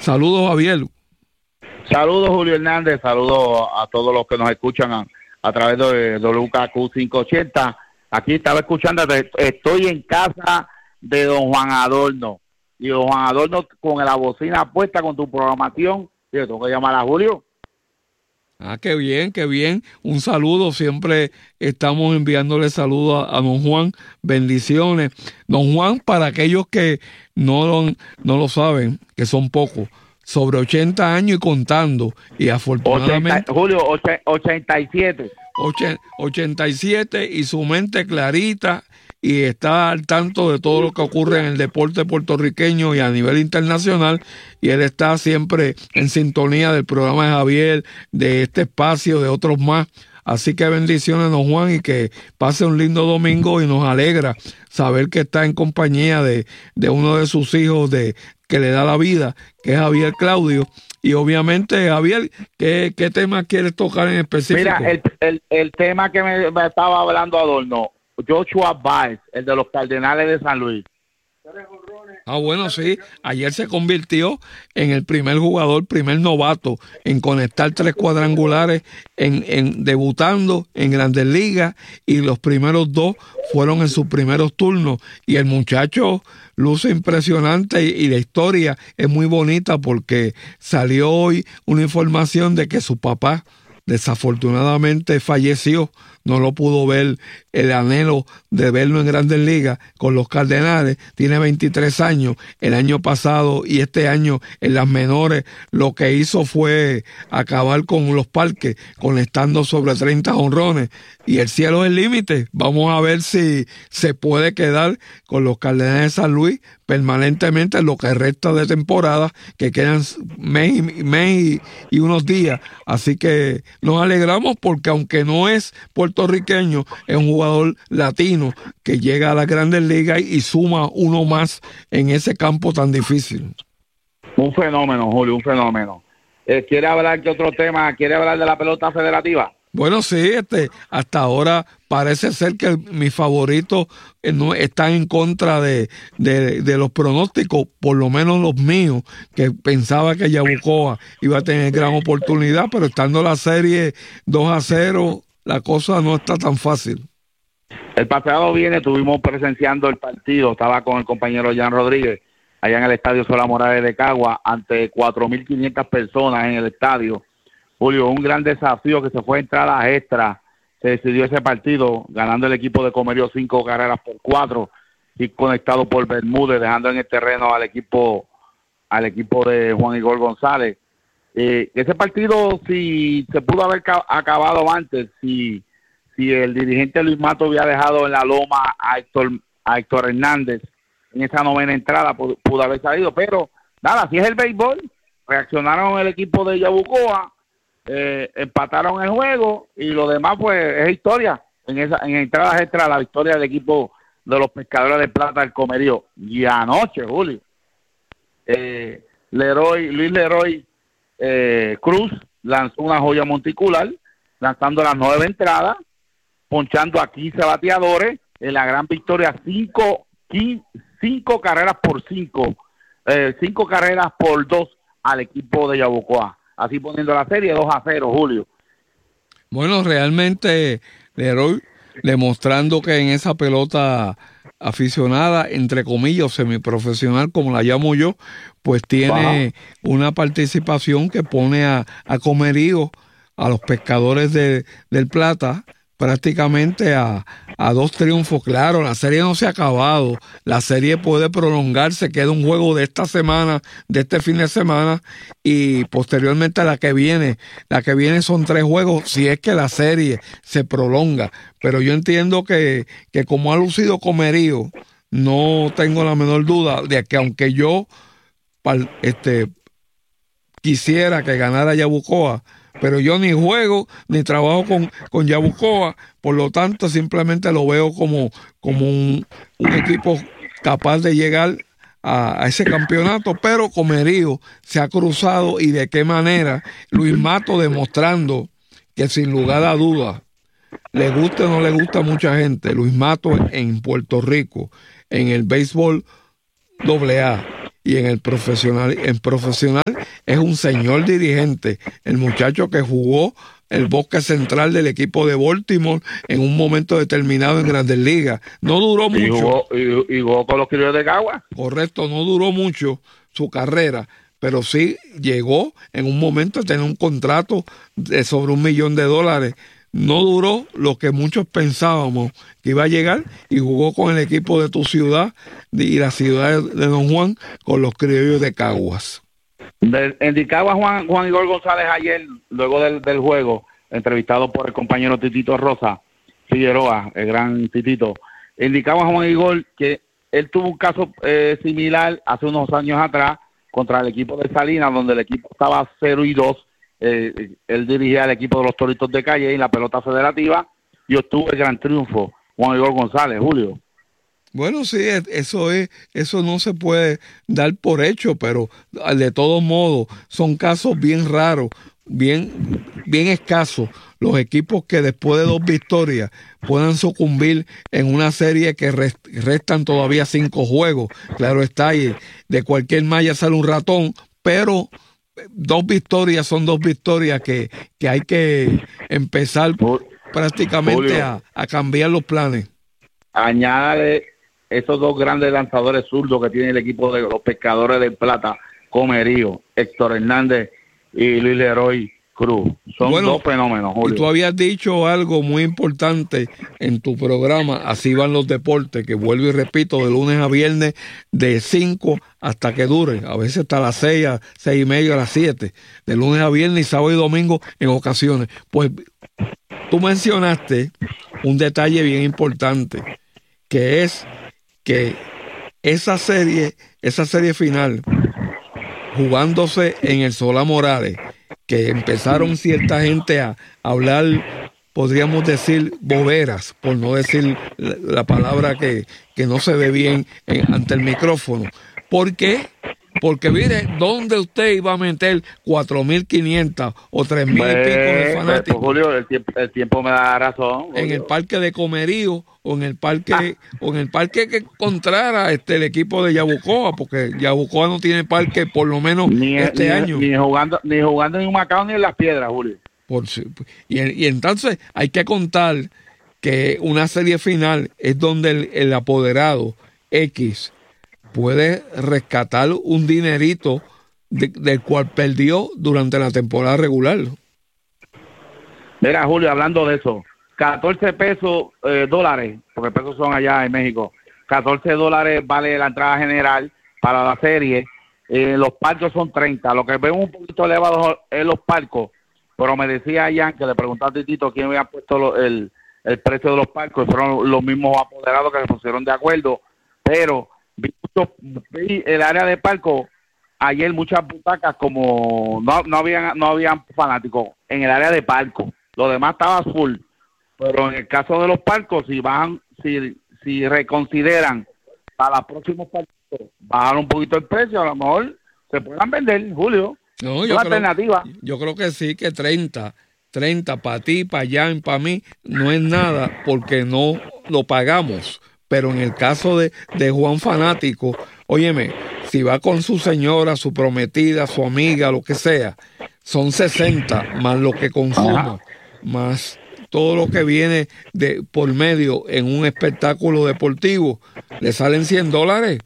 Saludos, Javier. Saludos, Julio Hernández. Saludos a todos los que nos escuchan a través de WKQ 580. Aquí estaba escuchando, estoy en casa de don Juan Adorno. Y don Juan Adorno con la bocina puesta con tu programación. Yo tengo que llamar a Julio. Qué bien, qué bien. Un saludo, siempre estamos enviándole saludos a don Juan. Bendiciones. Don Juan, para aquellos que no lo saben, que son pocos, sobre 80 años y contando, y afortunadamente... Julio, 87. 87 y su mente clarita y está al tanto de todo lo que ocurre en el deporte puertorriqueño y a nivel internacional, y él está siempre en sintonía del programa de Javier, de este espacio, de otros más. Así que bendiciones, don Juan, y que pase un lindo domingo, y nos alegra saber que está en compañía de uno de sus hijos que le da la vida, que es Javier Claudio. Y obviamente, Javier, ¿qué tema quieres tocar en específico? Mira, el tema que me estaba hablando Adorno, Joshua Baez, el de los Cardenales de San Luis. Bueno, sí. Ayer se convirtió en el primer novato en conectar 3 cuadrangulares en debutando en Grandes Ligas, y los primeros 2 fueron en sus primeros turnos. Y el muchacho luce impresionante, y la historia es muy bonita porque salió hoy una información de que su papá desafortunadamente falleció. No lo pudo ver, el anhelo de verlo en Grandes Ligas con los Cardenales. Tiene 23 años. El año pasado y este año en las menores lo que hizo fue acabar con los parques, conectando sobre 30 jonrones. Y el cielo es el límite. Vamos a ver si se puede quedar con los Cardenales de San Luis permanentemente en lo que resta de temporada, que quedan mes y unos días. Así que nos alegramos porque, aunque no es puertorriqueño, es un jugador latino que llega a las Grandes Ligas y suma uno más en ese campo tan difícil. Un fenómeno, Julio, un fenómeno. ¿Quiere hablar de otro tema? ¿Quiere hablar de la pelota federativa? Bueno, sí, hasta ahora parece ser que mis favoritos no están en contra de los pronósticos, por lo menos los míos, que pensaba que Yabucoa iba a tener gran oportunidad, pero estando la serie 2-0, la cosa no está tan fácil. El pasado viernes estuvimos presenciando el partido, estaba con el compañero Jan Rodríguez, allá en el Estadio Sola Morales de Cagua, ante 4.500 personas en el estadio. Julio, un gran desafío que se fue a entradas extra. Se decidió ese partido, ganando el equipo de Comerío 5-4, y conectado por Bermúdez, dejando en el terreno al equipo de Juan Igor González. Ese partido, si se pudo haber acabado antes, si el dirigente Luis Mato había dejado en la loma a Héctor Hernández en esa 9ª entrada, pudo haber salido. Pero nada, si es el béisbol, reaccionaron el equipo de Yabucoa, empataron el juego, y lo demás pues es historia. En entradas extra, la victoria del equipo de los Pescadores de Plata del Comerío. Y anoche, Julio, Luis Leroy Cruz lanzó una joya monticular, lanzando las 9 entradas, ponchando a 15 bateadores en la gran victoria, 5 carreras por 5, 5 carreras por 2 al equipo de Yabucoa, así poniendo la serie 2-0, Julio. Bueno, realmente Leroy demostrando que en esa pelota aficionada, entre comillas, semiprofesional, como la llamo yo, pues tiene una participación que pone a Comerío, a los Pescadores del Plata, prácticamente a 2 triunfos. Claro, la serie no se ha acabado, la serie puede prolongarse, queda un juego de esta semana, de este fin de semana, y posteriormente la que viene son 3 juegos, si es que la serie se prolonga. Pero yo entiendo que como ha lucido Comerío, no tengo la menor duda de que, aunque yo quisiera que ganara Yabucoa, pero yo ni juego ni trabajo con Yabucoa, por lo tanto simplemente lo veo como un equipo capaz de llegar a ese campeonato. Pero Comerío se ha cruzado, y de qué manera. Luis Mato demostrando que, sin lugar a dudas, le gusta o no le gusta a mucha gente, Luis Mato en Puerto Rico, en el béisbol AA, y en profesional es un señor dirigente, el muchacho que jugó el bosque central del equipo de Baltimore en un momento determinado en Grandes Ligas. No duró mucho. Y jugó con los Criollos de Cagua. Correcto, no duró mucho su carrera, pero sí llegó en un momento a tener un contrato de sobre $1 millón. No duró lo que muchos pensábamos que iba a llegar y jugó con el equipo de tu ciudad y la ciudad de Don Juan con los Criollos de Caguas. En Cagua, Juan Igor González ayer, luego del juego, entrevistado por el compañero Titito Rosa Figueroa, el gran Titito, indicaba Juan Igor que él tuvo un caso similar hace unos años atrás contra el equipo de Salinas, donde el equipo estaba 0-2. Él dirigía el equipo de los Toritos de Calle en la pelota federativa y obtuvo el gran triunfo. Juan Igor González, Julio. Bueno, sí, eso no se puede dar por hecho, pero de todos modos son casos bien raros, bien escasos, los equipos que después de 2 victorias puedan sucumbir en una serie que restan todavía 5 juegos. Claro está, y de cualquier malla sale un ratón, pero 2 victorias son 2 victorias que hay que empezar prácticamente a cambiar los planes. Añádale esos 2 grandes lanzadores zurdos que tiene el equipo de los Pescadores del Plata, Comerío, Héctor Hernández y Luis Leroy Cruz. Son 2 fenómenos, Julio. Y tú habías dicho algo muy importante en tu programa, Así van los deportes, que vuelvo y repito, de lunes a viernes, de 5 hasta que dure, a veces hasta las 6, 6:30, a las 7, de lunes a viernes y sábado y domingo en ocasiones. Pues tú mencionaste un detalle bien importante, que es que esa serie final, jugándose en el Solá Morales, que empezaron cierta gente a hablar, podríamos decir, boberas, por no decir la palabra que no se ve bien ante el micrófono. ¿Por qué? Porque mire, ¿dónde usted iba a meter 4.500 o 3.000 y pico de fanáticos? Julio, el tiempo me da razón. Julio. En el parque de Comerío o en el parque que encontrara el equipo de Yabucoa, porque Yabucoa no tiene parque por lo menos este año. Ni jugando en Humacao ni en Las Piedras, Julio. Y entonces hay que contar que una serie final es donde el apoderado X puede rescatar un dinerito del cual perdió durante la temporada regular. Mira, Julio, hablando de eso, 14 pesos dólares, porque pesos son allá en México, $14 vale la entrada general para la serie. Los palcos son 30, lo que vemos un poquito elevado es los palcos, pero me decía Ian que le preguntaba a Titito quién había puesto el precio de los palcos, fueron los mismos apoderados que se pusieron de acuerdo, pero vi el área de palco ayer muchas butacas como no habían fanáticos en el área de palco, lo demás estaba full, pero en el caso de los palcos si reconsideran para los próximos partidos bajar un poquito el precio, a lo mejor se puedan vender, Julio. No, yo creo que sí, que 30 para ti, para Jan, para mí no es nada porque no lo pagamos. Pero en el caso de Juan fanático, óyeme, si va con su señora, su prometida, su amiga, lo que sea, son 60 más lo que consuma, más todo lo que viene por medio en un espectáculo deportivo, le salen $100.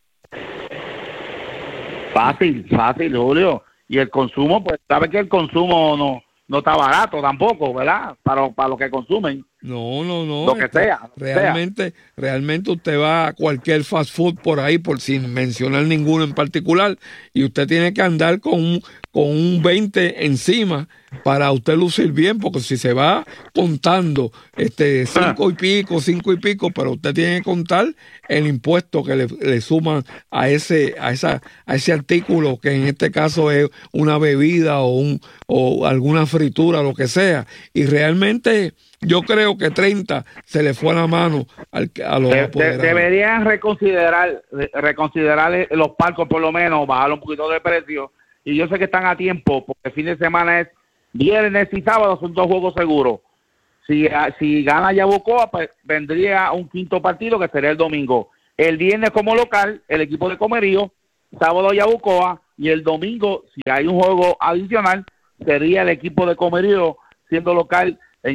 Fácil, Julio. Y el consumo, pues sabe que el consumo no está barato tampoco, ¿verdad? Para lo que consumen. No. Lo que sea. Realmente usted va a cualquier fast food por ahí, sin mencionar ninguno en particular, y usted tiene que andar con un 20 encima para usted lucir bien, porque si se va contando 5 y pico, pero usted tiene que contar el impuesto que le suman a ese artículo, que en este caso es una bebida o alguna fritura, lo que sea, y realmente yo creo que 30 se le fue a la mano a los apoderados. Deberían reconsiderar los palcos, por lo menos, bajar un poquito de precio. Y yo sé que están a tiempo, porque el fin de semana es viernes y sábado, son 2 juegos seguros. Si gana Yabucoa, pues vendría un quinto partido que sería el domingo. El viernes como local, el equipo de Comerío sábado Yabucoa, y el domingo, si hay un juego adicional, sería el equipo de Comerío siendo local en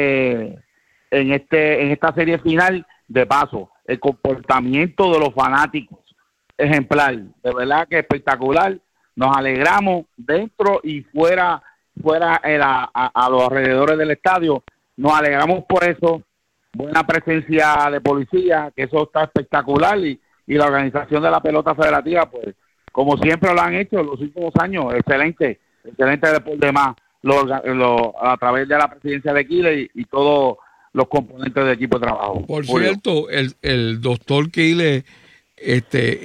esta serie final. De paso, el comportamiento de los fanáticos ejemplar, de verdad que espectacular. Nos alegramos dentro y fuera a los alrededores del estadio. Nos alegramos por eso. Buena presencia de policía, que eso está espectacular, y la organización de la pelota federativa, pues como siempre lo han hecho en los últimos años, excelente por demás, a través de la presidencia de Quiles y todos los componentes del equipo de trabajo. Por cierto, el doctor Quiles es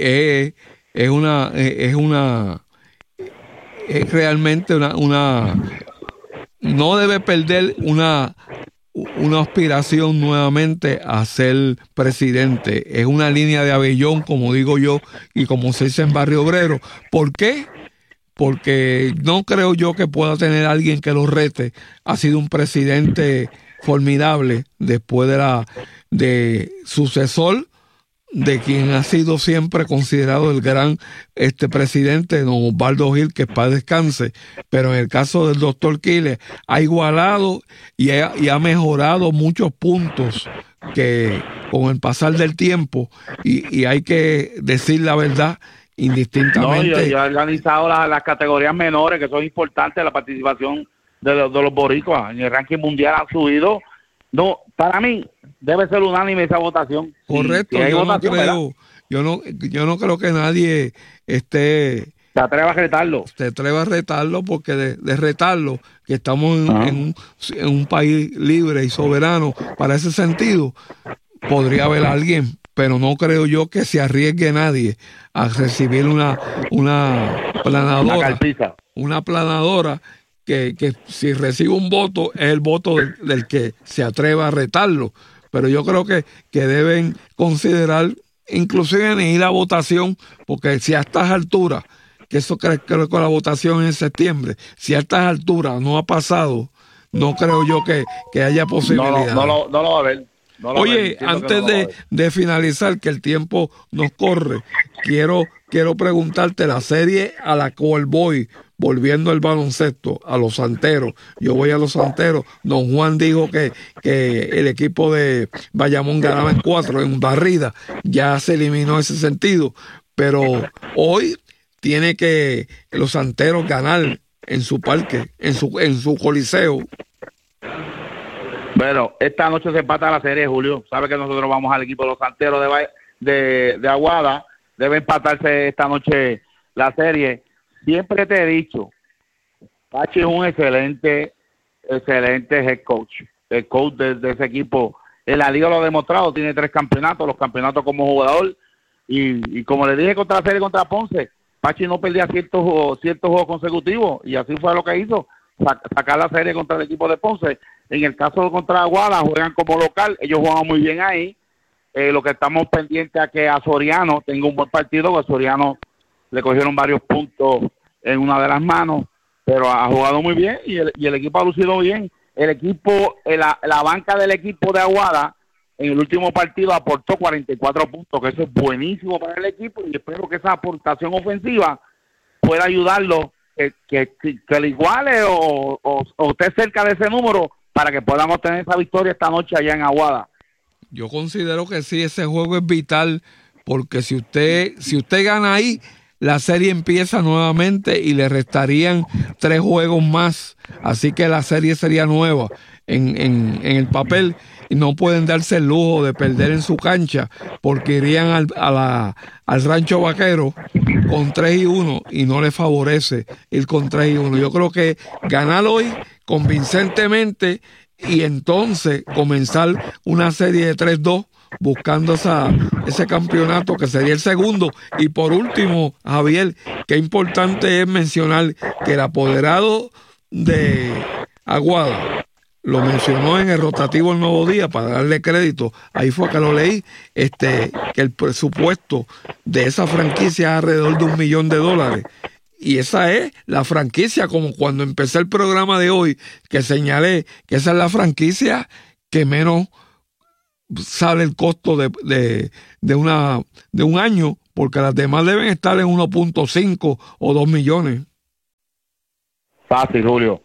realmente una no debe perder una aspiración nuevamente a ser presidente. Es una línea de Abellón, como digo yo, y como se dice en Barrio Obrero. ¿Por qué? Porque no creo yo que pueda tener alguien que lo rete. Ha sido un presidente formidable después de sucesor de quien ha sido siempre considerado el gran presidente, don Osvaldo Gil, que paz descanse. Pero en el caso del doctor Quiles, ha igualado y ha mejorado muchos puntos que con el pasar del tiempo, y hay que decir la verdad indistintamente. No, y ha organizado las categorías menores, que son importantes, la participación de los boricuas en el ranking mundial ha subido. No, para mí debe ser unánime esa votación. Correcto, yo no creo que nadie se atreva a retarlo, porque de retarlo, que estamos en un país libre y soberano para ese sentido, podría haber alguien, pero no creo yo que se arriesgue nadie a recibir una planadora que si recibe un voto es el voto del que se atreva a retarlo. Pero yo creo que deben considerar inclusive ni ir a votación, porque si a estas alturas, que eso creo que la votación es en septiembre, si a estas alturas no ha pasado, no creo yo que haya posibilidad. No lo va a ver. Oye, antes de finalizar, que el tiempo nos corre, quiero preguntarte la serie a la cual voy, volviendo al baloncesto, a los Santeros. Yo voy a los Santeros. Don Juan dijo que el equipo de Bayamón ganaba en 4, en barrida. Ya se eliminó ese sentido. Pero hoy tiene que los Santeros ganar en su parque, en su coliseo. Bueno, esta noche se empata la serie, Julio. Sabe que nosotros vamos al equipo de los Santeros de Aguada. Debe empatarse esta noche la serie. Siempre te he dicho, Pachi es un excelente head coach. El coach de ese equipo en la liga lo ha demostrado. Tiene 3 campeonatos, los campeonatos como jugador. Y como le dije contra la serie contra Ponce, Pachi no perdía ciertos juegos consecutivos. Y así fue lo que hizo, sacar la serie contra el equipo de Ponce. En el caso de contra Aguada, juegan como local. Ellos juegan muy bien ahí. Lo que estamos pendientes a que a Soriano tenga un buen partido, porque a Soriano le cogieron varios puntos en una de las manos, pero ha jugado muy bien y el equipo ha lucido bien. El equipo, la banca del equipo de Aguada en el último partido aportó 44 puntos, que eso es buenísimo para el equipo, y espero que esa aportación ofensiva pueda ayudarlo, que le iguale o esté cerca de ese número para que podamos tener esa victoria esta noche allá en Aguada. Yo considero que sí, ese juego es vital, porque si usted gana ahí, la serie empieza nuevamente y le restarían 3 juegos más, así que la serie sería nueva en el papel, y no pueden darse el lujo de perder en su cancha, porque irían al Rancho Vaquero con 3-1 y no les favorece ir con 3-1. Yo creo que ganar hoy convincentemente y entonces comenzar una serie de 3-2 buscando ese campeonato, que sería el segundo. Y por último, Javier, qué importante es mencionar que el apoderado de Aguada lo mencionó en el rotativo El Nuevo Día, para darle crédito, ahí fue que lo leí, que el presupuesto de esa franquicia es alrededor de $1 millón. Y esa es la franquicia, como cuando empecé el programa de hoy, que señalé que esa es la franquicia que menos sale el costo de un año porque las demás deben estar en 1.5 o 2 millones. Fácil, Julio.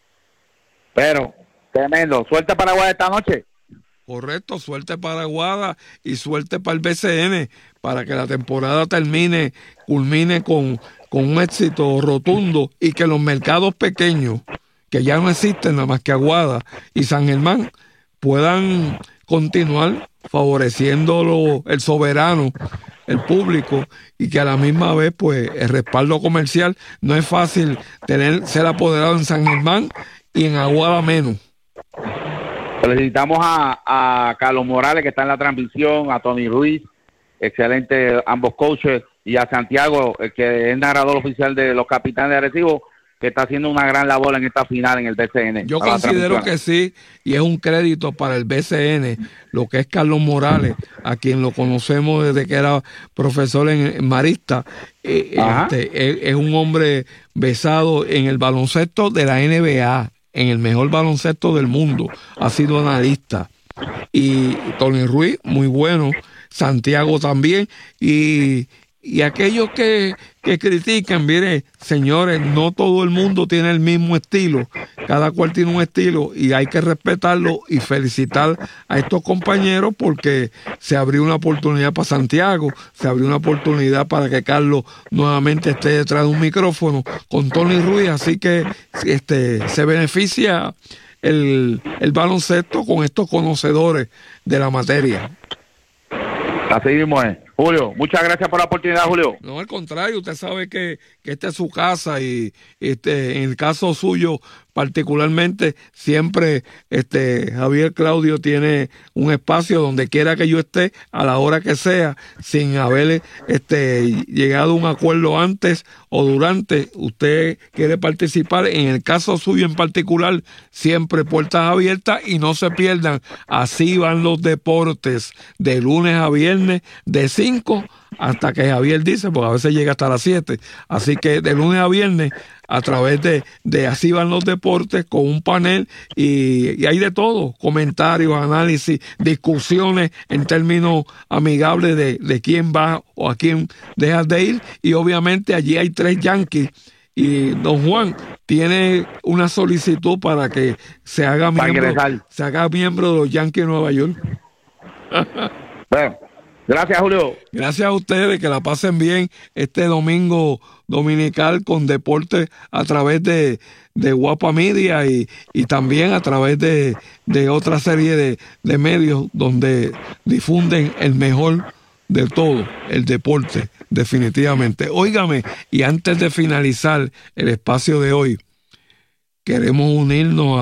Pero, tremendo. Suerte para Aguada esta noche. Correcto, suerte para Aguada y suerte para el BCN, para que la temporada culmine con un éxito rotundo y que los mercados pequeños, que ya no existen nada más que Aguada y San Germán, puedan continuar favoreciendo el soberano, el público, y que a la misma vez pues el respaldo comercial. No es fácil ser apoderado en San Germán y en Aguada menos. Felicitamos a Carlos Morales, que está en la transmisión, a Tony Ruiz, excelente ambos coaches, y a Santiago, que es narrador oficial de los Capitanes de Arecibo, que está haciendo una gran labor en esta final en el BCN. Yo considero que sí, y es un crédito para el BCN, lo que es Carlos Morales, a quien lo conocemos desde que era profesor en Marista. Es un hombre besado en el baloncesto de la NBA, en el mejor baloncesto del mundo, ha sido analista. Y Tony Ruiz, muy bueno, Santiago también, y aquellos que critican, mire, señores, no todo el mundo tiene el mismo estilo, cada cual tiene un estilo y hay que respetarlo y felicitar a estos compañeros porque se abrió una oportunidad para Santiago, se abrió una oportunidad para que Carlos nuevamente esté detrás de un micrófono con Tony Ruiz, así que se beneficia el baloncesto con estos conocedores de la materia. Así mismo es. Julio, muchas gracias por la oportunidad, Julio. No, al contrario, usted sabe que esta es su casa y en el caso suyo particularmente siempre Javier Claudio tiene un espacio donde quiera que yo esté, a la hora que sea, sin haber llegado a un acuerdo antes o durante. Usted quiere participar, en el caso suyo en particular, siempre puertas abiertas, y no se pierdan, así van los deportes, de lunes a viernes, de 5 hasta que Javier dice, porque a veces llega hasta las 7, así que de lunes a viernes a través de Así Van los Deportes, con un panel y hay de todo, comentarios, análisis, discusiones en términos amigables de quién va o a quién dejas de ir, y obviamente allí hay 3 Yankees y don Juan tiene una solicitud para que se haga miembro de los Yankees de Nueva York. Bueno, gracias, Julio. Gracias a ustedes, que la pasen bien este domingo dominical con deporte a través de Guapa Media y también a través de otra serie de medios donde difunden el mejor de todo, el deporte, definitivamente. Óigame, y antes de finalizar el espacio de hoy, queremos unirnos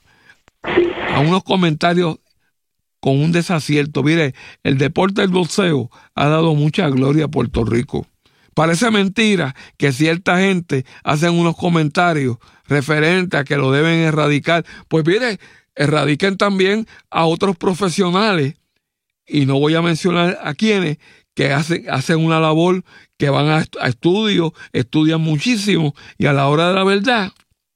a unos comentarios con un desacierto. Mire, el deporte del boxeo ha dado mucha gloria a Puerto Rico. Parece mentira que cierta gente hacen unos comentarios referentes a que lo deben erradicar. Pues mire, erradiquen también a otros profesionales, y no voy a mencionar a quienes, que hacen una labor, que van a estudios, estudian muchísimo, y a la hora de la verdad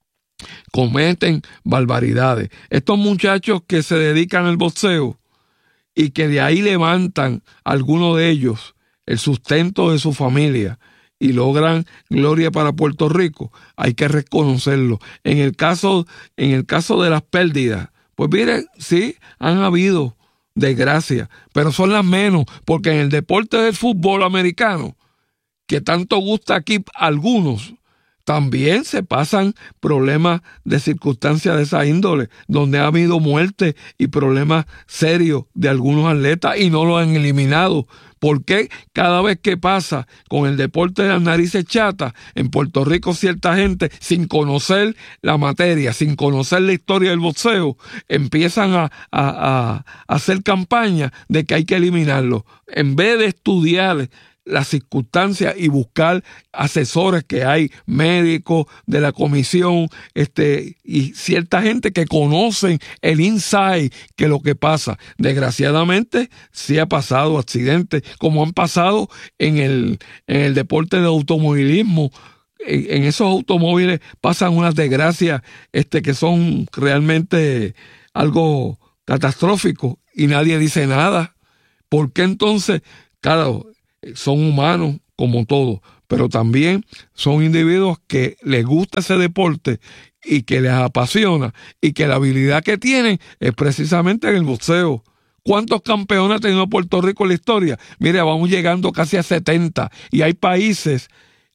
cometen barbaridades. Estos muchachos que se dedican al boxeo y que de ahí levantan, algunos de ellos, el sustento de su familia y logran gloria para Puerto Rico, hay que reconocerlo. En el caso de las pérdidas, pues miren, sí, han habido desgracias, pero son las menos, porque en el deporte del fútbol americano, que tanto gusta aquí a algunos, también se pasan problemas de circunstancias de esa índole, donde ha habido muerte y problemas serios de algunos atletas y no lo han eliminado. ¿Por qué cada vez que pasa con el deporte de las narices chatas, en Puerto Rico cierta gente, sin conocer la materia, sin conocer la historia del boxeo, empiezan a hacer campaña de que hay que eliminarlo? En vez de estudiar las circunstancias y buscar asesores, que hay médicos de la comisión y cierta gente que conocen el inside, que lo que pasa, desgraciadamente sí ha pasado accidentes, como han pasado en el deporte de automovilismo. En esos automóviles pasan unas desgracias que son realmente algo catastrófico y nadie dice nada. ¿Por qué entonces? Claro, son humanos como todos, pero también son individuos que les gusta ese deporte y que les apasiona y que la habilidad que tienen es precisamente en el boxeo. ¿Cuántos campeones ha tenido Puerto Rico en la historia? Mire, vamos llegando casi a 70 y hay países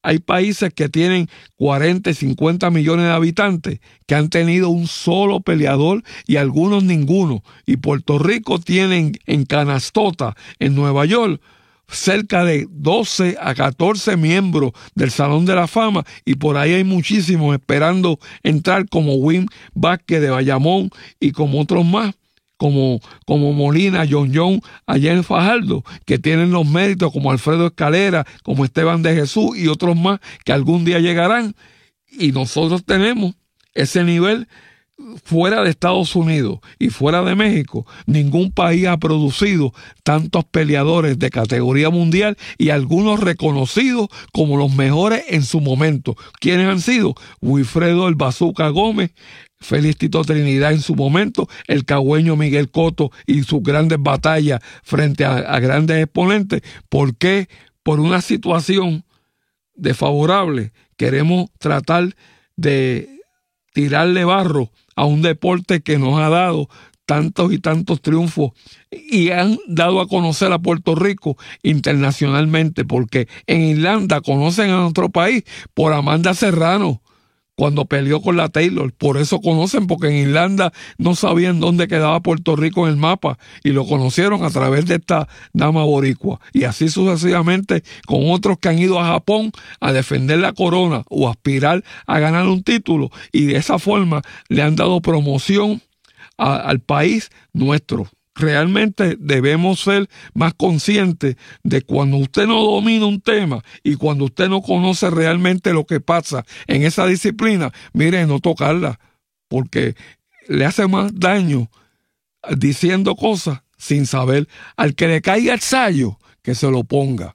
que tienen 40 y 50 millones de habitantes que han tenido un solo peleador y algunos ninguno. Y Puerto Rico tiene en Canastota, en Nueva York, cerca de 12 a 14 miembros del Salón de la Fama, y por ahí hay muchísimos esperando entrar, como Win Vázquez de Bayamón y como otros más, como Molina, John allá en Fajardo, que tienen los méritos, como Alfredo Escalera, como Esteban de Jesús y otros más que algún día llegarán. Y nosotros tenemos ese nivel. Fuera de Estados Unidos y fuera de México, ningún país ha producido tantos peleadores de categoría mundial y algunos reconocidos como los mejores en su momento. ¿Quiénes han sido? Wilfredo el Bazooka Gómez, Félix Tito Trinidad en su momento, el cagüeño Miguel Cotto y sus grandes batallas frente a grandes exponentes. ¿Por qué? Por una situación desfavorable queremos tratar de tirarle barro a un deporte que nos ha dado tantos y tantos triunfos y han dado a conocer a Puerto Rico internacionalmente, porque en Irlanda conocen a nuestro país por Amanda Serrano cuando peleó con la Taylor. Por eso conocen, porque en Irlanda no sabían dónde quedaba Puerto Rico en el mapa y lo conocieron a través de esta dama boricua, y así sucesivamente con otros que han ido a Japón a defender la corona o aspirar a ganar un título, y de esa forma le han dado promoción al país nuestro. Realmente debemos ser más conscientes de cuando usted no domina un tema y cuando usted no conoce realmente lo que pasa en esa disciplina, mire, no tocarla, porque le hace más daño diciendo cosas sin saber. Al que le caiga el sayo, que se lo ponga.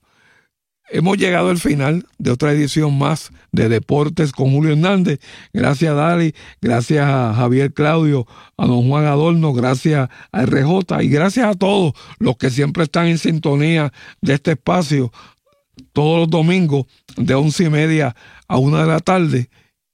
Hemos llegado al final de otra edición más de Deportes con Julio Hernández. Gracias a Dali, gracias a Javier Claudio, a don Juan Adorno, gracias a RJ y gracias a todos los que siempre están en sintonía de este espacio todos los domingos de 11:30 a 1 de la tarde.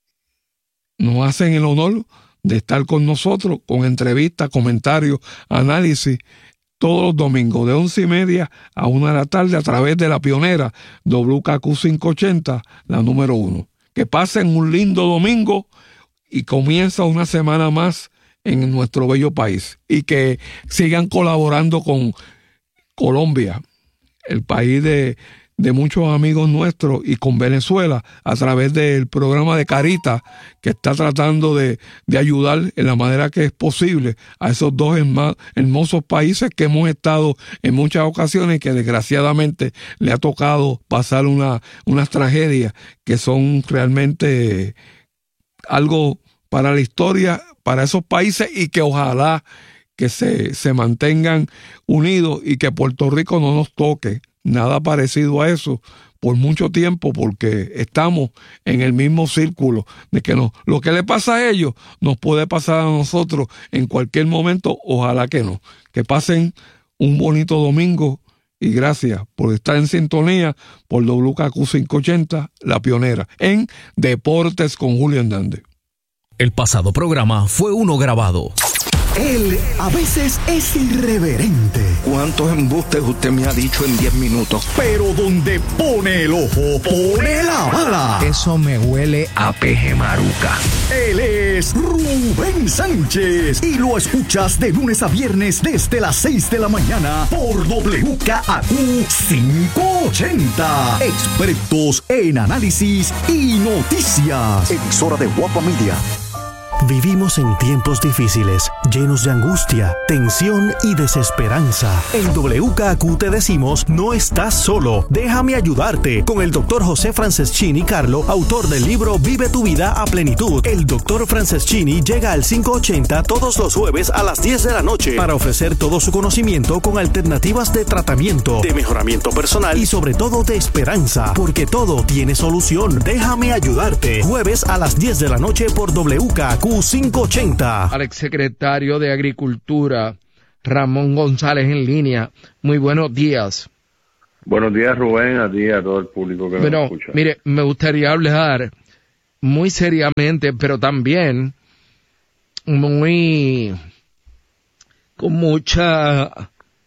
Nos hacen el honor de estar con nosotros con entrevistas, comentarios, análisis, todos los domingos de 11:30 a 1 de la tarde a través de la pionera WKQ 580, la número 1. Que pasen un lindo domingo y comienza una semana más en nuestro bello país. Y que sigan colaborando con Colombia, el país de muchos amigos nuestros, y con Venezuela a través del programa de Caritas, que está tratando de ayudar en la manera que es posible a esos dos hermosos países que hemos estado en muchas ocasiones y que desgraciadamente le ha tocado pasar unas tragedias que son realmente algo para la historia, para esos países, y que ojalá que se mantengan unidos y que Puerto Rico no nos toque nada parecido a eso por mucho tiempo, porque estamos en el mismo círculo de que lo que le pasa a ellos nos puede pasar a nosotros en cualquier momento. Ojalá que no. Que pasen un bonito domingo y gracias por estar en sintonía por WKQ 580, la pionera en Deportes con Julio Hernández. El pasado programa fue uno grabado. Él a veces es irreverente. ¿Cuántos embustes usted me ha dicho en 10 minutos? Pero donde pone el ojo, pone la bala. Eso me huele a peje maruca. Él es Rubén Sánchez y lo escuchas de lunes a viernes desde las 6 de la mañana por WKQ 580. Expertos en análisis y noticias. Emisora de Guapa Media. Vivimos en tiempos difíciles, llenos de angustia, tensión y desesperanza. En WKQ te decimos, no estás solo. Déjame ayudarte con el Dr. José Franceschini Carlo, autor del libro Vive tu vida a plenitud. El Dr. Franceschini llega al 580 todos los jueves a las 10 de la noche para ofrecer todo su conocimiento con alternativas de tratamiento, de mejoramiento personal y sobre todo de esperanza, porque todo tiene solución. Déjame ayudarte. Jueves a las 10 de la noche por WKQ 580. Al exsecretario de Agricultura, Ramón González, en línea. Muy buenos días. Buenos días, Rubén, a ti y a todo el público que nos escucha. Mire, me gustaría hablar muy seriamente, pero también con mucha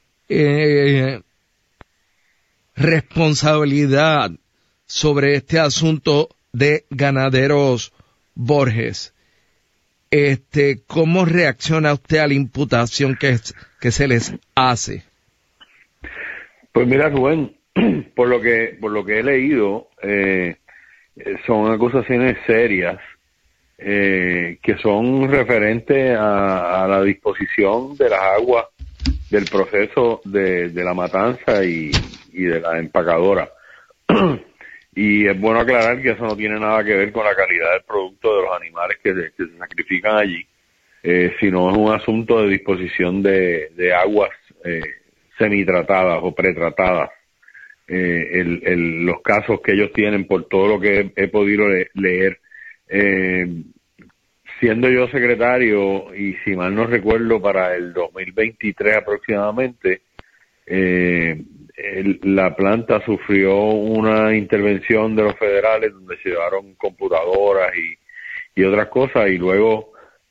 responsabilidad sobre este asunto de Ganaderos Borges. ¿Cómo reacciona usted a la imputación que se les hace? Pues mira, Rubén, por lo que he leído, son acusaciones serias que son referentes a la disposición de las aguas del proceso de la matanza y de la empacadora. Y es bueno aclarar que eso no tiene nada que ver con la calidad del producto de los animales que se sacrifican allí, sino es un asunto de disposición de aguas semitratadas o pretratadas. Los casos que ellos tienen, por todo lo que he podido leer, siendo yo secretario, y si mal no recuerdo, para el 2023 aproximadamente, la planta sufrió una intervención de los federales donde se llevaron computadoras y otras cosas, y luego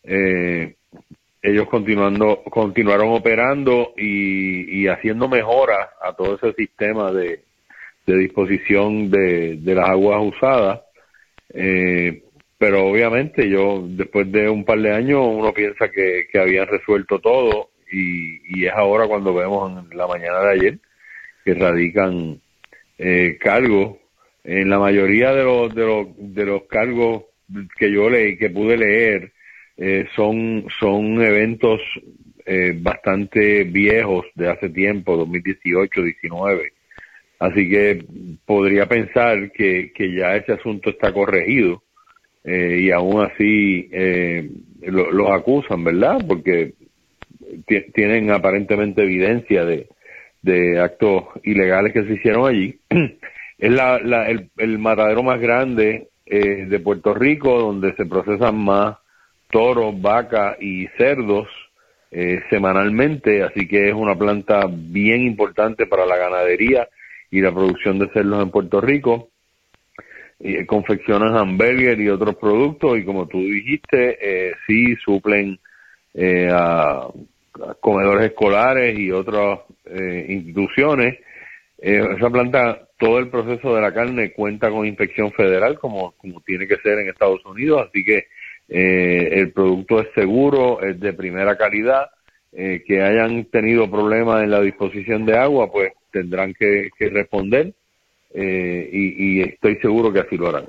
ellos continuaron operando y haciendo mejoras a todo ese sistema de disposición de las aguas usadas, pero obviamente después de un par de años uno piensa que habían resuelto todo, y es ahora cuando vemos en la mañana de ayer que radican cargos. En la mayoría de los cargos que yo que pude leer, son eventos bastante viejos, de hace tiempo, 2018, 19. Así que podría pensar que ya ese asunto está corregido, y aún así los acusan, ¿verdad? Porque tienen aparentemente evidencia de actos ilegales que se hicieron allí. Es el matadero más grande de Puerto Rico, donde se procesan más toros, vacas y cerdos semanalmente, así que es una planta bien importante para la ganadería y la producción de cerdos en Puerto Rico. Confeccionan hamburgues y otros productos, y como tú dijiste, sí suplen a comedores escolares y otras instituciones. Esa planta, todo el proceso de la carne cuenta con inspección federal, como tiene que ser en Estados Unidos, así que el producto es seguro, es de primera calidad. Que hayan tenido problemas en la disposición de agua, pues tendrán que responder, y estoy seguro que así lo harán.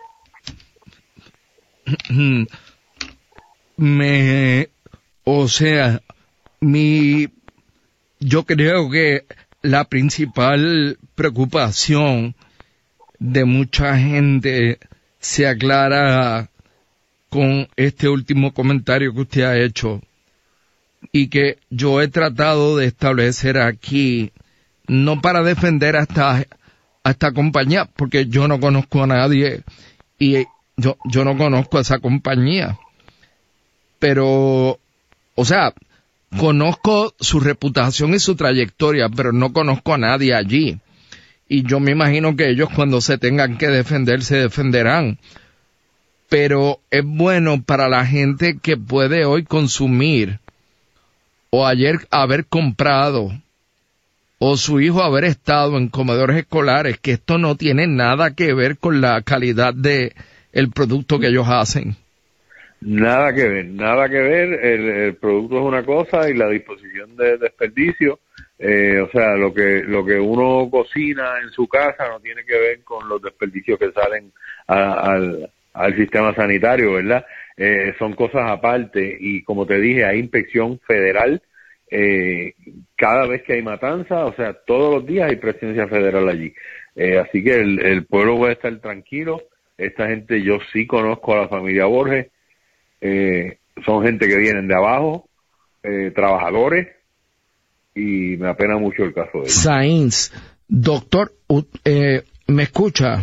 Yo creo que la principal preocupación de mucha gente se aclara con este último comentario que usted ha hecho, y que yo he tratado de establecer aquí, no para defender a esta compañía, porque yo no conozco a nadie y yo no conozco a esa compañía, pero, o sea, conozco su reputación y su trayectoria, pero no conozco a nadie allí, y yo me imagino que ellos, cuando se tengan que defender, se defenderán. Pero es bueno para la gente que puede hoy consumir, o ayer haber comprado, o su hijo haber estado en comedores escolares, que esto no tiene nada que ver con la calidad de el producto que ellos hacen. Nada que ver. El producto es una cosa y la disposición de desperdicio, o sea, lo que uno cocina en su casa no tiene que ver con los desperdicios que salen al sistema sanitario, ¿verdad? Son cosas aparte, y como te dije, hay inspección federal cada vez que hay matanza, o sea, todos los días hay presencia federal allí. Así que el pueblo puede estar tranquilo. Esta gente, yo sí conozco a la familia Borges, son gente que vienen de abajo, trabajadores, y me apena mucho el caso de ellos. Sainz, doctor, ¿me escucha?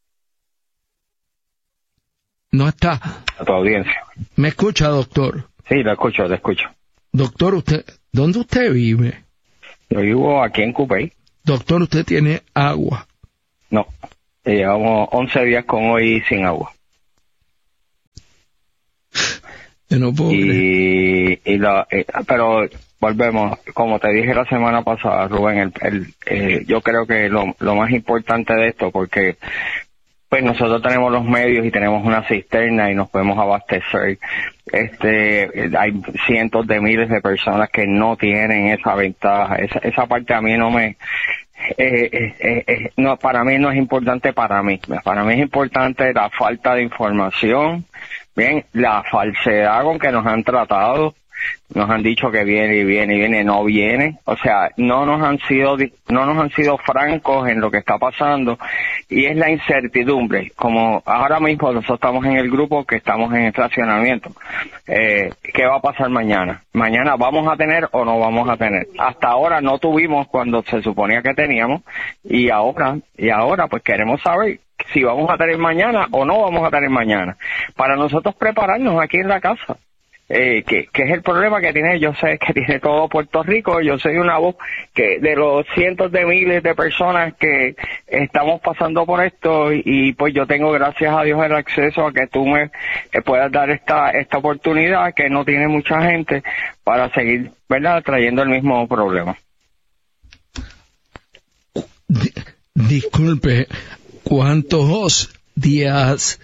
No está. A tu audiencia. ¿Me escucha, doctor? Sí, te escucho. Doctor, ¿dónde usted vive? Yo vivo aquí en Cupey. Doctor, ¿usted tiene agua? No, llevamos 11 días con hoy sin agua. Yo no puedo creer. Pero volvemos, como te dije la semana pasada, Rubén, yo creo que lo más importante de esto, porque pues nosotros tenemos los medios y tenemos una cisterna y nos podemos abastecer. Hay cientos de miles de personas que no tienen esa ventaja. Esa parte a mí no me... no, para mí no es importante para mí. Para mí es importante la falta de información, bien, la falsedad con que nos han tratado. Nos han dicho que viene y viene y viene, no viene. O sea, no nos han sido francos en lo que está pasando, y es la incertidumbre. Como ahora mismo nosotros estamos en el grupo que estamos en estacionamiento. ¿Qué va a pasar mañana? ¿Mañana vamos a tener o no vamos a tener? Hasta ahora no tuvimos cuando se suponía que teníamos, y ahora pues queremos saber si vamos a tener mañana o no vamos a tener mañana, para nosotros prepararnos aquí en la casa. Que es el problema que tiene, yo sé que tiene todo Puerto Rico. Yo soy una voz que de los cientos de miles de personas que estamos pasando por esto, y pues yo tengo, gracias a Dios, el acceso a que tú me puedas dar esta oportunidad que no tiene mucha gente, para seguir, ¿verdad?, trayendo el mismo problema. Disculpe, ¿cuántos días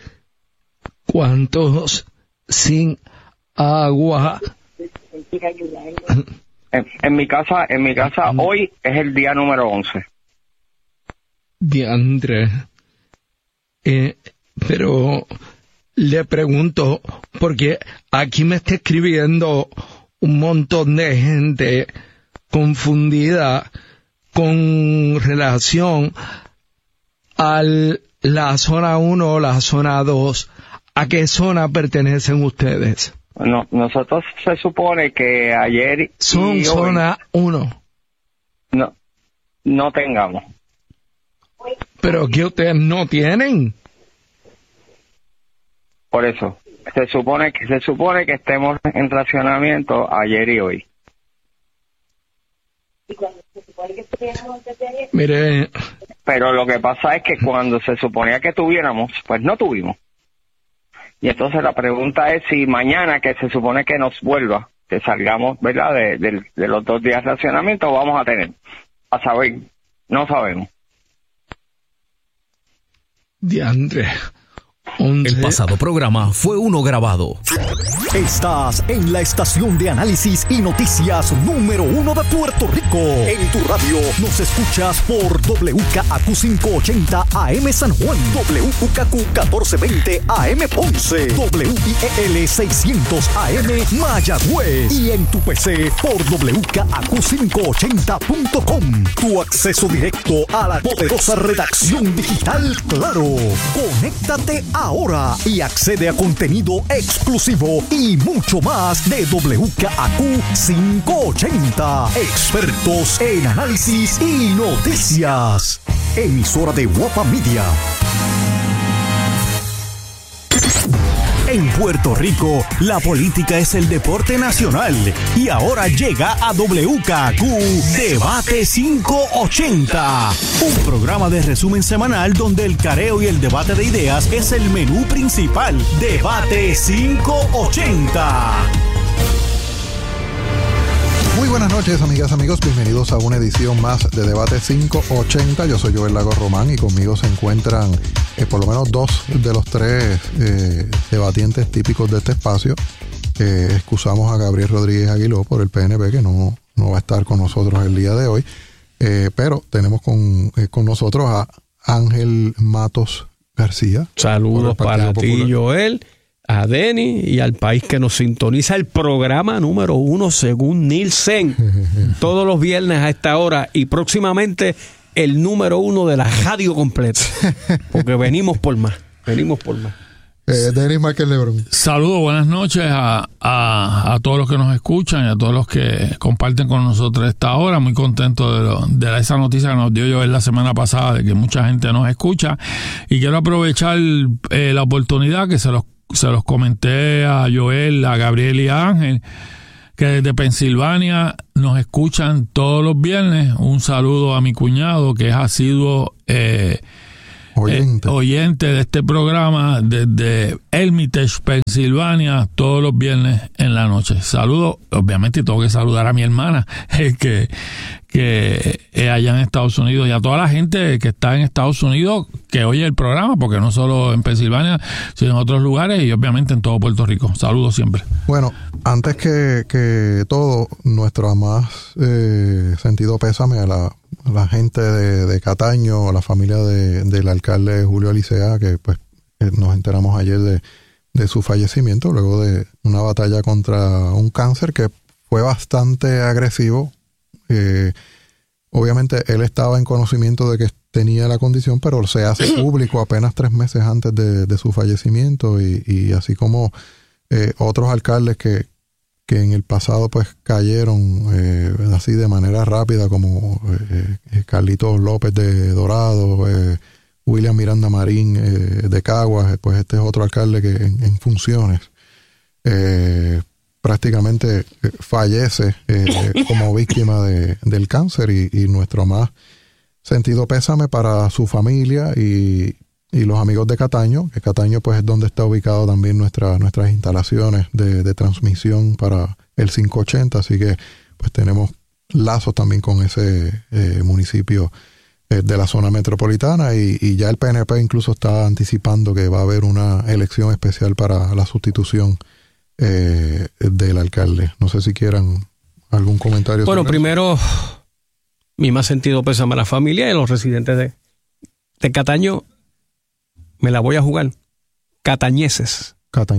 sin agua? En mi casa hoy es el día número 11. Diandre. Pero le pregunto, porque aquí me está escribiendo un montón de gente confundida con relación a la zona 1 o la zona 2. ¿A qué zona pertenecen ustedes? No, nosotros se supone que ayer son zona 1. No tengamos. ¿Pero qué ustedes no tienen? Por eso, se supone que estemos en racionamiento ayer y hoy. Mire, pero lo que pasa es que cuando se suponía que tuviéramos, pues no tuvimos. Y entonces la pregunta es si mañana, que se supone que nos vuelva, que salgamos, ¿verdad?, de los 2 días de racionamiento, vamos a tener. A saber, no sabemos. Diandre. El pasado programa fue uno grabado. Estás en la estación de análisis y noticias número 1 de Puerto Rico. En tu radio nos escuchas por WKAQ 580 AM San Juan, WKQ 1420 AM Ponce, WIEL 600 AM Mayagüez, y en tu PC por WKAQ580.com. Tu acceso directo a la poderosa redacción digital Claro. Conéctate ahora y accede a contenido exclusivo y mucho más de WKAQ 580. Expertos en análisis y noticias. Emisora de Guapa Media. En Puerto Rico, la política es el deporte nacional. Y ahora llega a WKAQ Debate 580. Un programa de resumen semanal donde el careo y el debate de ideas es el menú principal. Debate 580. Muy buenas noches, amigas, amigos. Bienvenidos a una edición más de Debate 580. Yo soy Joel Lago Román y conmigo se encuentran por lo menos 2 de los 3 debatientes típicos de este espacio. Excusamos a Gabriel Rodríguez Aguiló por el PNP, que no va a estar con nosotros el día de hoy. Pero tenemos con nosotros a Ángel Matos García. Saludos para ti, Joel, a Denny y al país que nos sintoniza, el programa número 1 según Nielsen, todos los viernes a esta hora, y próximamente el número 1 de la radio completa, porque venimos por más. Denny Márquez Lebrón. Saludos, buenas noches a todos los que nos escuchan y a todos los que comparten con nosotros esta hora. Muy contento de esa noticia que nos dio Joel la semana pasada, de que mucha gente nos escucha, y quiero aprovechar la oportunidad que se los comenté a Joel, a Gabriel y a Ángel, que desde Pensilvania nos escuchan todos los viernes. Un saludo a mi cuñado, que es asiduo oyente de este programa desde Hermitage, Pensilvania, todos los viernes en la noche. Saludo, obviamente, y tengo que saludar a mi hermana, que allá en Estados Unidos, y a toda la gente que está en Estados Unidos que oye el programa, porque no solo en Pensilvania, sino en otros lugares y obviamente en todo Puerto Rico. Saludos siempre. Bueno, antes que todo, nuestro más sentido pésame a la gente de Cataño, a la familia del alcalde Julio Alicea, que pues nos enteramos ayer de su fallecimiento luego de una batalla contra un cáncer que fue bastante agresivo. Obviamente él estaba en conocimiento de que tenía la condición, pero se hace público apenas 3 meses antes de su fallecimiento, y así como otros alcaldes que en el pasado pues cayeron así de manera rápida, como Carlitos López de Dorado, William Miranda Marín de Caguas. Pues este es otro alcalde que en funciones prácticamente fallece como víctima del cáncer, y nuestro más sentido pésame para su familia y los amigos de Cataño, que Cataño pues es donde está ubicado también nuestras instalaciones de transmisión para el 580, así que pues tenemos lazos también con ese municipio de la zona metropolitana, y ya el PNP incluso está anticipando que va a haber una elección especial para la sustitución del alcalde. No sé si quieran algún comentario. Bueno, primero, mi más sentido pésame a la familia y a los residentes de Cataño. Me la voy a jugar. Catañeses.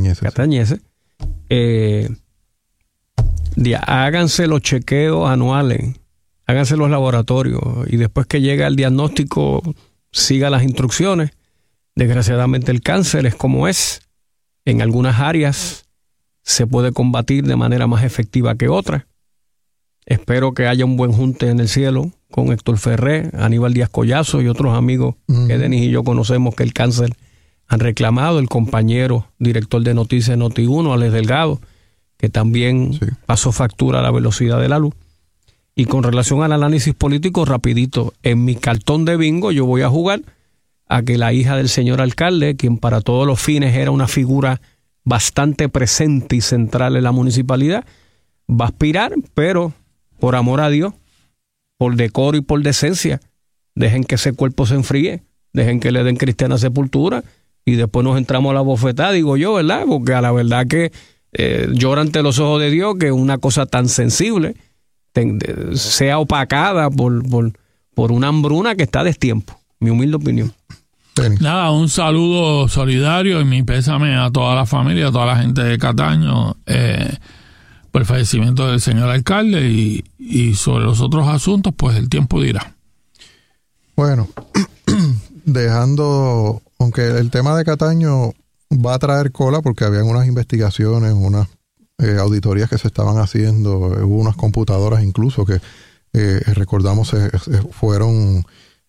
Háganse los chequeos anuales, háganse los laboratorios, y después que llega el diagnóstico, siga las instrucciones. Desgraciadamente el cáncer es como es. En algunas áreas se puede combatir de manera más efectiva que otras. Espero que haya un buen junte en el cielo con Héctor Ferré, Aníbal Díaz Collazo y otros amigos que Denis y yo conocemos que el cáncer han reclamado. El compañero director de noticias Noti1, Alex Delgado, que también pasó factura a la velocidad de la luz. Y con relación al análisis político, rapidito, en mi cartón de bingo yo voy a jugar a que la hija del señor alcalde, quien para todos los fines era una figura bastante presente y central en la municipalidad, va a aspirar, pero por amor a Dios, por decoro y por decencia, dejen que ese cuerpo se enfríe, dejen que le den cristiana sepultura, y después nos entramos a la bofetada, digo yo, ¿verdad? Porque a la verdad que llora ante los ojos de Dios que una cosa tan sensible sea opacada por una hambruna que está a destiempo. Mi humilde opinión. Nada, un saludo solidario y mi pésame a toda la familia, a toda la gente de Cataño por el fallecimiento del señor alcalde, y sobre los otros asuntos pues el tiempo dirá. Bueno, dejando, aunque el tema de Cataño va a traer cola porque habían unas investigaciones, unas auditorías que se estaban haciendo, hubo unas computadoras incluso que recordamos fueron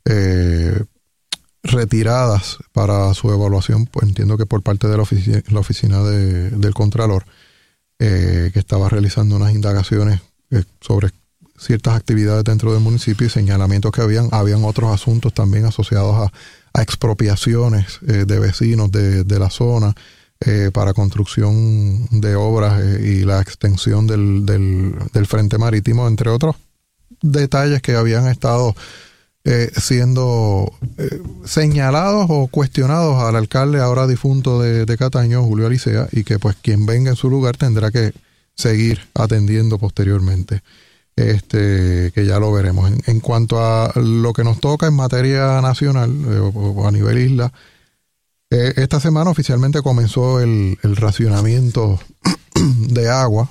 retiradas para su evaluación, pues entiendo que por parte de la oficina del Contralor, que estaba realizando unas indagaciones sobre ciertas actividades dentro del municipio, y señalamientos que habían otros asuntos también asociados a expropiaciones de vecinos de la zona para construcción de obras y la extensión del frente marítimo, entre otros detalles que habían estado siendo señalados o cuestionados al alcalde ahora difunto de Cataño, Julio Alicea, y que pues quien venga en su lugar tendrá que seguir atendiendo posteriormente, que ya lo veremos. En cuanto a lo que nos toca en materia nacional o a nivel isla, esta semana oficialmente comenzó el racionamiento de agua,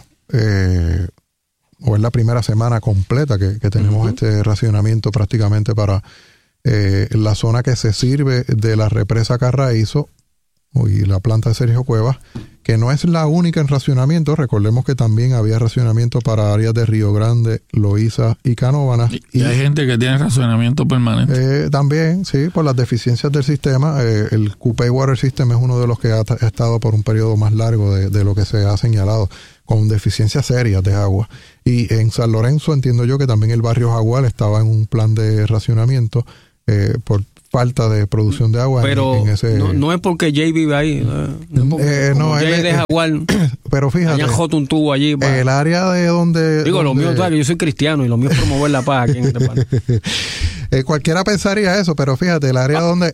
o es la primera semana completa que tenemos este racionamiento prácticamente para la zona que se sirve de la represa Carraízo y la planta de Sergio Cuevas, que no es la única en racionamiento. Recordemos que también había racionamiento para áreas de Río Grande, Loíza y Canóvanas. Y hay gente que tiene racionamiento permanente. También, sí, por las deficiencias del sistema. El Cupey Water System es uno de los que ha estado por un periodo más largo de lo que se ha señalado, con deficiencias serias de agua. Y en San Lorenzo entiendo yo que también el barrio Jaguar estaba en un plan de racionamiento por falta de producción de agua. Pero en ese... no es porque Jay vive ahí. Jay es de Jaguar. Pero fíjate, hayan joto un tubo allí. El área de donde... Digo, lo mío, que yo soy cristiano y lo mío es promover la paz aquí en este país. Cualquiera pensaría eso, pero fíjate, el área donde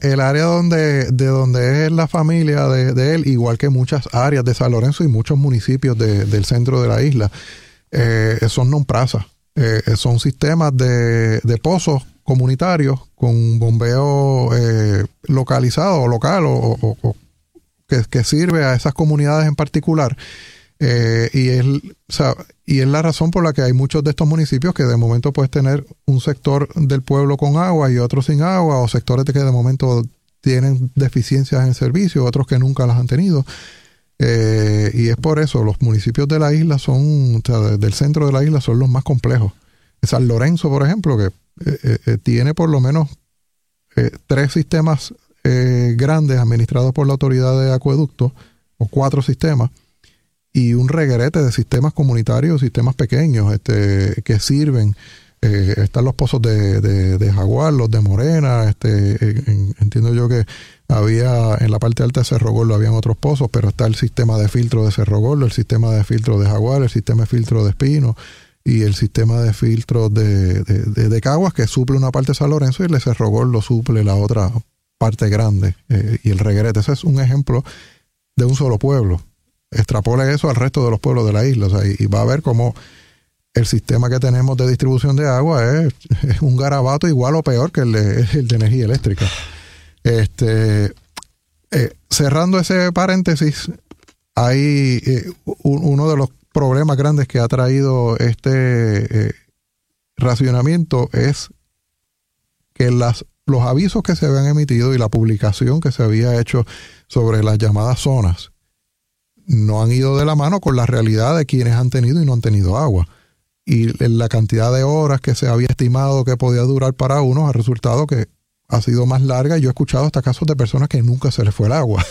es la familia de él, igual que muchas áreas de San Lorenzo y muchos municipios del centro de la isla, son non-prasa. Son sistemas de pozos comunitarios con bombeo localizado o local o que sirve a esas comunidades en particular. Y es la razón por la que hay muchos de estos municipios que de momento puedes tener un sector del pueblo con agua y otro sin agua, o sectores que de momento tienen deficiencias en servicio, otros que nunca las han tenido. Y es por eso los municipios de la isla del centro de la isla son los más complejos. San Lorenzo, por ejemplo, que tiene por lo menos 3 sistemas grandes administrados por la autoridad de acueducto, o 4 sistemas, y un reguerete de sistemas comunitarios, sistemas pequeños que sirven. Están los pozos de Jaguar, los de Morena. Entiendo yo que había en la parte alta de Cerro Gordo habían otros pozos, pero está el sistema de filtro de Cerro Gordo, el sistema de filtro de Jaguar, el sistema de filtro de Espino y el sistema de filtro de Caguas, que suple una parte de San Lorenzo, y el de Cerro Gordo suple la otra parte grande, y el reguerete. Ese es un ejemplo de un solo pueblo. Extrapole eso al resto de los pueblos de la isla, y va a ver cómo el sistema que tenemos de distribución de agua es un garabato igual o peor que el de energía eléctrica. Cerrando ese paréntesis, hay uno de los problemas grandes que ha traído este racionamiento es que los avisos que se habían emitido y la publicación que se había hecho sobre las llamadas zonas no han ido de la mano con la realidad de quienes han tenido y no han tenido agua. Y la cantidad de horas que se había estimado que podía durar para unos ha resultado que ha sido más larga, y yo he escuchado hasta casos de personas que nunca se les fue el agua.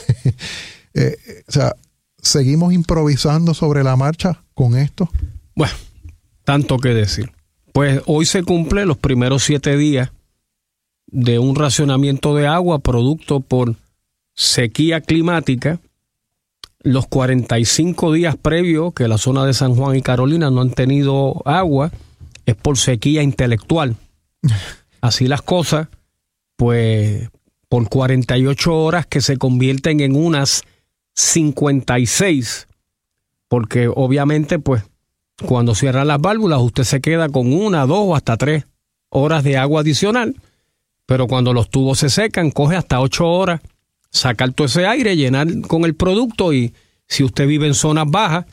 ¿Seguimos improvisando sobre la marcha con esto? Bueno, tanto que decir. Pues hoy se cumplen los primeros 7 días de un racionamiento de agua producto por sequía climática. Los 45 días previos que la zona de San Juan y Carolina no han tenido agua es por sequía intelectual. Así las cosas, pues por 48 horas que se convierten en unas 56, porque obviamente pues cuando cierran las válvulas usted se queda con 1, 2 o hasta 3 horas de agua adicional, pero cuando los tubos se secan coge hasta 8 horas sacar todo ese aire, llenar con el producto, y si usted vive en zonas bajas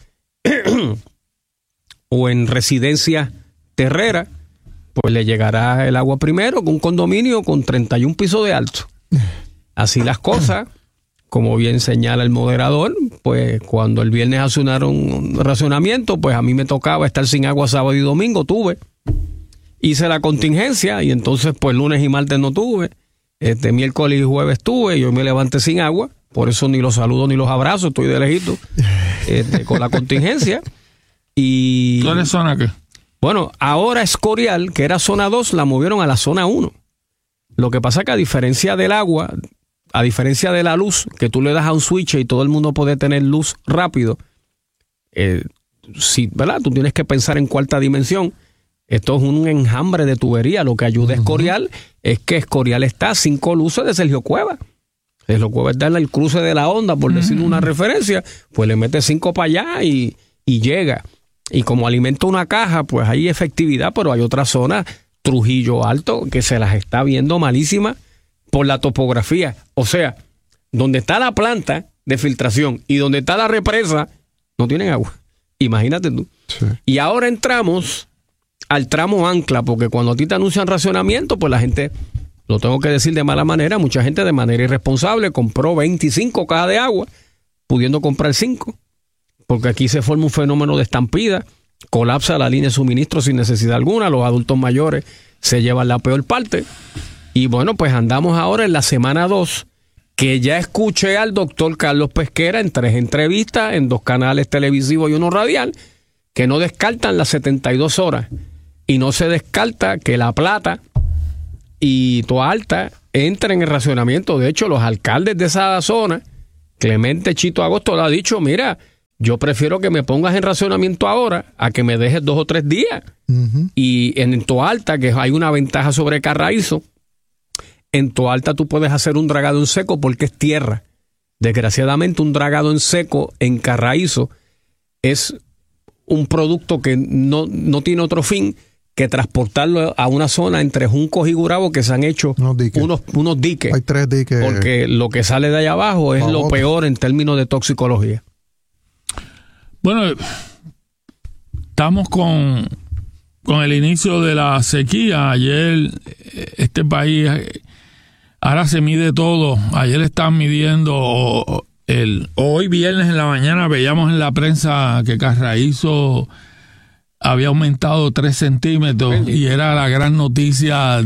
o en residencias terreras, pues le llegará el agua primero con un condominio con 31 pisos de alto. Así las cosas, como bien señala el moderador, pues cuando el viernes hace un racionamiento, pues a mí me tocaba estar sin agua sábado y domingo, hice la contingencia, y entonces pues lunes y martes no tuve. Miércoles y jueves tuve, yo me levanté sin agua, por eso ni los saludo ni los abrazo, estoy de lejito con la contingencia. Y ¿cuál es zona qué? Bueno, ahora Escorial, que era zona 2, la movieron a la zona 1. Lo que pasa que a diferencia del agua, a diferencia de la luz, que tú le das a un switch y todo el mundo puede tener luz rápido, ¿verdad? Tú tienes que pensar en cuarta dimensión. Esto es un enjambre de tubería. Lo que ayuda a Escorial es que Escorial está a 5 luces de Sergio Cueva. Sergio Cueva es darle el cruce de la onda, por decir una referencia, pues le mete 5 para allá y llega. Y como alimenta una caja, pues hay efectividad, pero hay otra zona, Trujillo Alto, que se las está viendo malísima por la topografía. O sea, donde está la planta de filtración y donde está la represa, no tienen agua. Imagínate tú. Sí. Y ahora entramos al tramo ancla, porque cuando a ti te anuncian racionamiento, pues la gente, lo tengo que decir de mala manera, mucha gente de manera irresponsable compró 25 cajas de agua pudiendo comprar 5, porque aquí se forma un fenómeno de estampida, colapsa la línea de suministro sin necesidad alguna, los adultos mayores se llevan la peor parte. Y bueno, pues andamos ahora en la semana 2, que ya escuché al doctor Carlos Pesquera en 3 entrevistas, en 2 canales televisivos y 1 radial, que no descartan las 72 horas. Y no se descarta que La Plata y Toa Alta entren en racionamiento. De hecho, los alcaldes de esa zona, Clemente Chito Agosto, le ha dicho, mira, yo prefiero que me pongas en racionamiento ahora a que me dejes 2 o 3 días. Uh-huh. Y en Toa Alta, que hay una ventaja sobre Carraízo, en Toa Alta tú puedes hacer un dragado en seco porque es tierra. Desgraciadamente, un dragado en seco en Carraízo es un producto que no tiene otro fin que transportarlo a una zona entre Juncos y Gurabo, que se han hecho unos diques. Hay 3 diques. Porque lo que sale de allá abajo es lo peor en términos de toxicología. Bueno, estamos con el inicio de la sequía. Ayer este país, ahora se mide todo. Ayer estaban midiendo, hoy viernes en la mañana veíamos en la prensa que Carraízo había aumentado 3 centímetros y era la gran noticia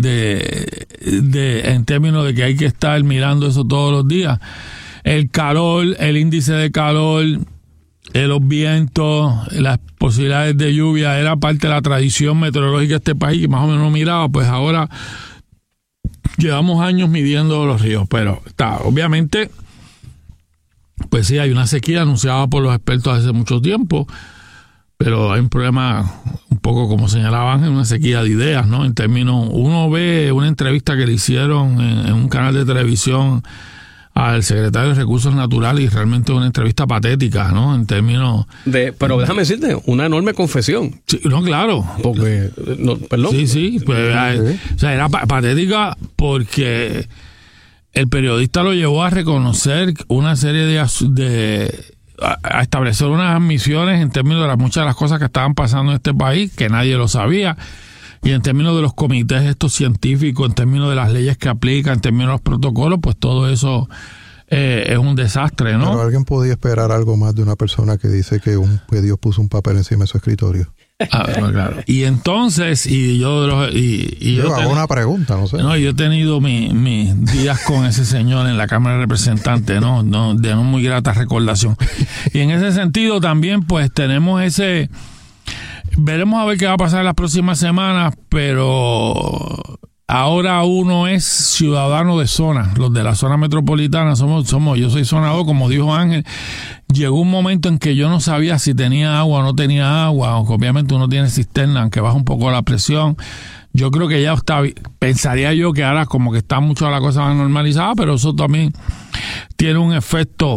en términos de que hay que estar mirando eso todos los días. El calor, el índice de calor, los vientos, las posibilidades de lluvia, era parte de la tradición meteorológica de este país que más o menos miraba. Pues ahora llevamos años midiendo los ríos, pero obviamente, pues sí, hay una sequía anunciada por los expertos hace mucho tiempo, pero hay un problema, un poco como señalaban, una sequía de ideas, ¿no? En términos, uno ve una entrevista que le hicieron en un canal de televisión al secretario de Recursos Naturales y realmente una entrevista patética, ¿no? En términos pero déjame decirte, una enorme confesión. Sí, no, claro. Porque, perdón. Sí, pues, o sea, era patética porque el periodista lo llevó a reconocer una serie a establecer unas admisiones en términos de muchas de las cosas que estaban pasando en este país, que nadie lo sabía. Y en términos de los comités estos científicos, en términos de las leyes que aplican, en términos de los protocolos, pues todo eso es un desastre, ¿no? Pero alguien podía esperar algo más de una persona que dice que Dios puso un papel encima de su escritorio. Claro. Y entonces, yo hago una pregunta, no sé. No, yo he tenido mis días con ese señor en la Cámara de Representantes, ¿no? De no muy grata recordación. Y en ese sentido también, pues tenemos veremos a ver qué va a pasar en las próximas semanas, pero ahora uno es ciudadano de zona. Los de la zona metropolitana yo soy zona 2, como dijo Ángel. Llegó un momento en que yo no sabía si tenía agua o no tenía agua, aunque obviamente uno tiene cisterna, aunque baja un poco la presión. Yo creo que ya pensaría yo que ahora como que está mucho la cosa más normalizada, pero eso también tiene un efecto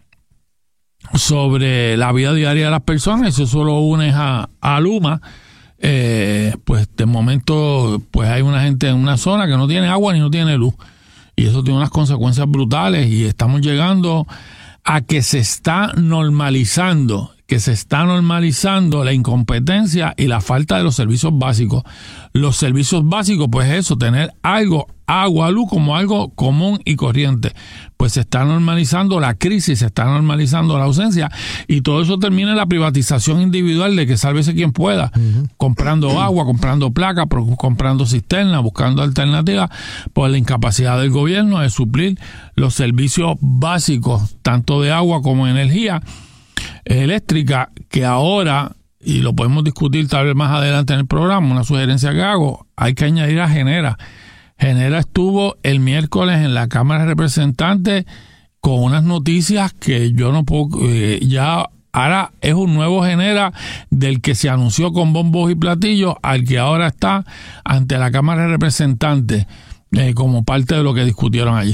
sobre la vida diaria de las personas. Si eso lo unes a Luma, pues de momento pues hay una gente en una zona que no tiene agua ni no tiene luz, y eso tiene unas consecuencias brutales, y estamos llegando a que se está normalizando la incompetencia y la falta de los servicios básicos. Los servicios básicos, pues eso, tener agua, luz como algo común y corriente. Pues se está normalizando la crisis, se está normalizando la ausencia, y todo eso termina en la privatización individual de que sálvese quien pueda, comprando agua, comprando placas, comprando cisternas, buscando alternativas, por la incapacidad del gobierno de suplir los servicios básicos, tanto de agua como de energía eléctrica, que ahora, y lo podemos discutir tal vez más adelante en el programa, una sugerencia que hago, hay que añadir a Genera. Genera estuvo el miércoles en la Cámara de Representantes con unas noticias que yo no puedo, ya ahora es un nuevo Genera del que se anunció con bombos y platillos al que ahora está ante la Cámara de Representantes como parte de lo que discutieron allí.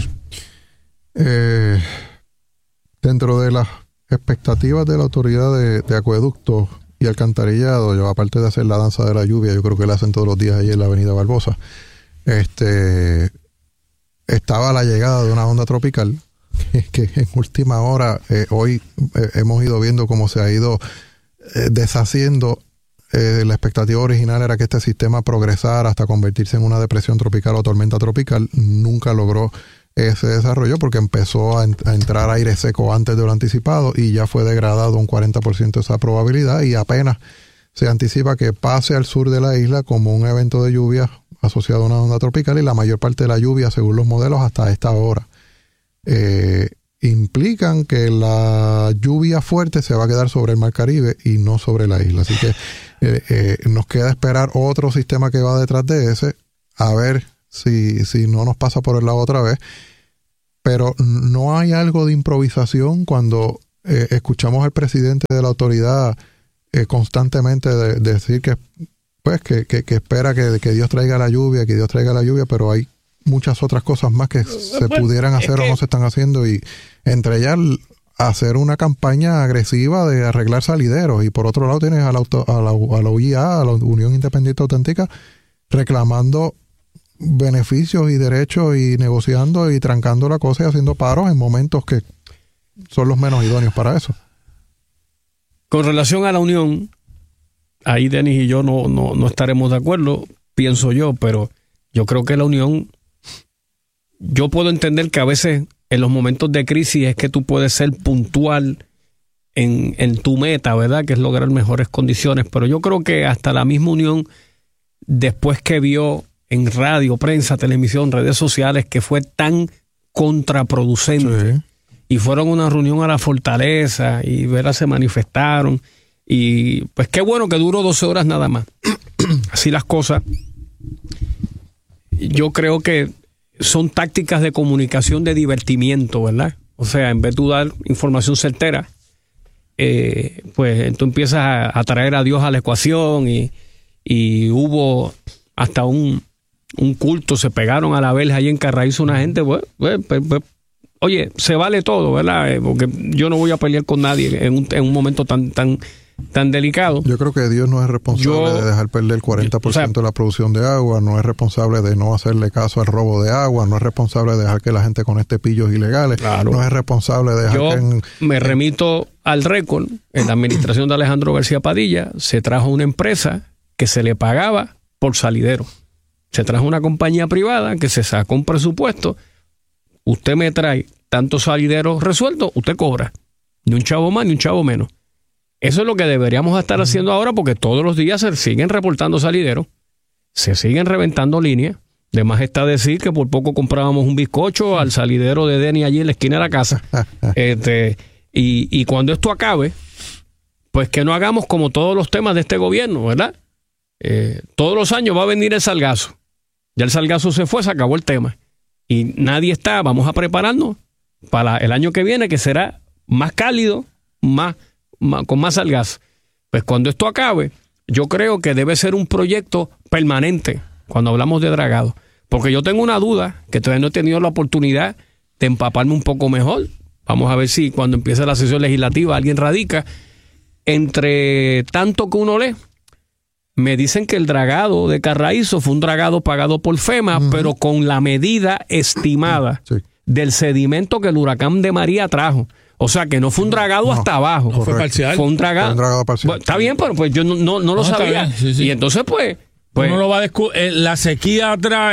Dentro de las expectativas de la autoridad de acueductos y alcantarillado, yo aparte de hacer la danza de la lluvia, yo creo que la hacen todos los días ahí en la avenida Barbosa, estaba la llegada de una onda tropical que en última hora, hoy hemos ido viendo cómo se ha ido deshaciendo. La expectativa original era que este sistema progresara hasta convertirse en una depresión tropical o tormenta tropical. Nunca logró se desarrolló porque empezó a entrar aire seco antes de lo anticipado y ya fue degradado un 40% esa probabilidad, y apenas se anticipa que pase al sur de la isla como un evento de lluvia asociado a una onda tropical, y la mayor parte de la lluvia, según los modelos, hasta esta hora implican que la lluvia fuerte se va a quedar sobre el Mar Caribe y no sobre la isla. Así que nos queda esperar otro sistema que va detrás de ese, a ver si no nos pasa por el lado otra vez. Pero no hay algo de improvisación cuando escuchamos al presidente de la autoridad constantemente decir que espera que Dios traiga la lluvia, pero hay muchas otras cosas más que se pudieran hacer o no se están haciendo, y entre ellas hacer una campaña agresiva de arreglar salideros. Y por otro lado tienes a la UIA, a la Unión Independiente Auténtica, reclamando beneficios y derechos y negociando y trancando la cosa y haciendo paros en momentos que son los menos idóneos para eso. Con relación a la Unión, ahí Denis y yo no estaremos de acuerdo, pienso yo, pero yo creo que la Unión, yo puedo entender que a veces en los momentos de crisis es que tú puedes ser puntual en tu meta, ¿verdad? Que es lograr mejores condiciones, pero yo creo que hasta la misma Unión, después que vio en radio, prensa, televisión, redes sociales, que fue tan contraproducente, sí, y fueron a una reunión a la Fortaleza y se manifestaron, y pues qué bueno que duró 12 horas nada más. Así las cosas. Yo creo que son tácticas de comunicación de divertimiento, ¿verdad? O sea, en vez de dar información certera, pues tú empiezas a traer a Dios a la ecuación, y hubo hasta un culto, se pegaron a la verja ahí en Carraízo una gente, oye, se vale todo, ¿verdad? Porque yo no voy a pelear con nadie en un momento tan delicado. Yo creo que Dios no es responsable de dejar perder el 40% de la producción de agua, no es responsable de no hacerle caso al robo de agua, no es responsable de dejar que la gente conecte pillos ilegales, claro, no es responsable de dejar me remito al récord. En la administración de Alejandro García Padilla se trajo una empresa que se le pagaba por salidero. Se trajo una compañía privada que se sacó un presupuesto. Usted me trae tantos salideros resueltos, usted cobra. Ni un chavo más, ni un chavo menos. Eso es lo que deberíamos estar haciendo ahora, porque todos los días se siguen reportando salideros, se siguen reventando líneas. De más está decir que por poco comprábamos un bizcocho al salidero de Denny allí en la esquina de la casa. Y cuando esto acabe, pues que no hagamos como todos los temas de este gobierno, ¿verdad? Todos los años va a venir el salgazo. Ya el salgazo se fue, se acabó el tema. Y nadie está, vamos a prepararnos para el año que viene, que será más cálido, con más salgazo. Pues cuando esto acabe, yo creo que debe ser un proyecto permanente cuando hablamos de dragado. Porque yo tengo una duda, que todavía no he tenido la oportunidad de empaparme un poco mejor. Vamos a ver si cuando empiece la sesión legislativa alguien radica. Entre tanto que uno lee, me dicen que el dragado de Carraízo fue un dragado pagado por FEMA, pero con la medida estimada del sedimento que el huracán de María trajo. O sea, que no fue un dragado hasta abajo. No fue parcial. Fue un dragado parcial. Bueno, está bien, pero pues yo no lo sabía. Sí, sí. Y entonces, pues uno lo va a descubrir. La sequía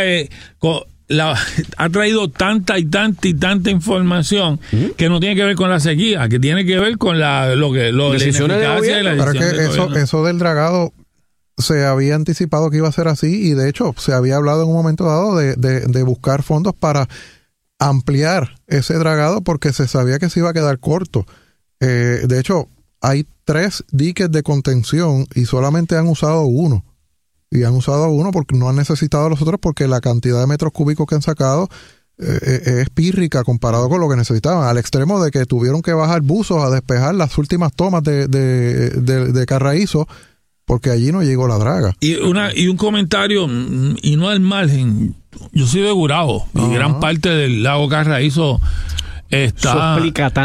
ha traído tanta información que no tiene que ver con la sequía, que tiene que ver con decisiones de gobierno. Pero es que eso del dragado se había anticipado que iba a ser así, y de hecho se había hablado en un momento dado de buscar fondos para ampliar ese dragado porque se sabía que se iba a quedar corto. De hecho, hay 3 diques de contención y solamente han usado uno. Y han usado uno porque no han necesitado los otros, porque la cantidad de metros cúbicos que han sacado es pírrica comparado con lo que necesitaban, al extremo de que tuvieron que bajar buzos a despejar las últimas tomas de Carraízo, porque allí no llegó la draga. Y un comentario, y no al margen, yo soy de Gurabo, y gran parte del lago Carraízo está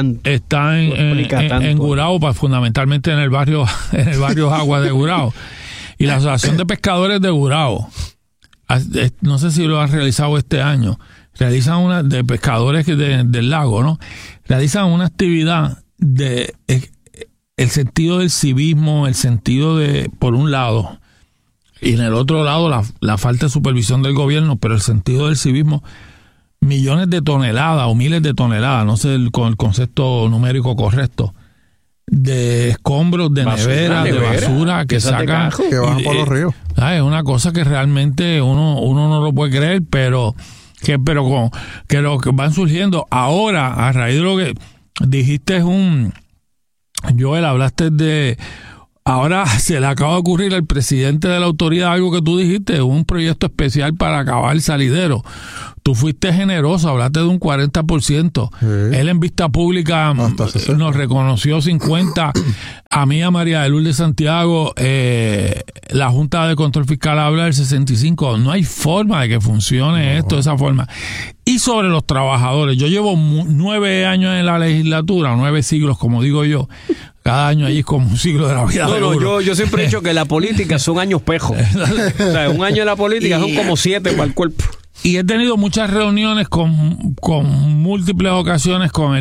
en Gurabo, fundamentalmente en el barrio Agua de Gurabo. Y la Asociación de Pescadores de Gurabo, no sé si lo han realizado este año, realizan de pescadores del lago, ¿no? Realizan una actividad de el sentido del civismo, el sentido de, por un lado, y en el otro lado la falta de supervisión del gobierno, pero el sentido del civismo millones de toneladas o miles de toneladas, no sé con el concepto numérico correcto, de escombros, de nevera, de basura que sacan, que van por los ríos. Es una cosa que realmente uno no lo puede creer, pero que lo que van surgiendo ahora a raíz de lo que dijiste Joel, hablaste de ahora se le acaba de ocurrir al presidente de la autoridad algo que tú dijiste, un proyecto especial para acabar el salidero. Tú fuiste generoso, hablaste de un 40%. Sí. Él en vista pública nos reconoció 50%. A mí, a María de Lourdes Santiago, la Junta de Control Fiscal habla del 65%. No hay forma de que funcione esto de esa forma. Y sobre los trabajadores, yo llevo 9 años en la legislatura, 9 siglos, como digo yo. Cada año allí es como un siglo de la vida. Yo siempre he dicho que la política son años pejos. O sea, un año en la política son como 7 para el cuerpo. Y he tenido muchas reuniones con múltiples ocasiones con el